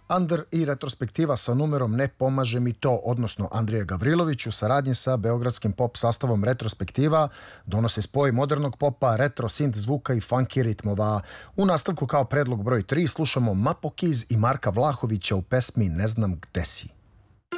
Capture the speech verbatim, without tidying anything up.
Under i retrospektiva sa numerom Ne pomaže mi to, odnosno Andrija Gavrilović u saradnji sa beogradskim pop sastavom Retrospektiva donose spoj modernog popa, retro synth zvuka i funky ritmova. U nastavku kao predlog broj tri slušamo Mapokiz i Marka Vlahovića u pesmi Ne znam gde si.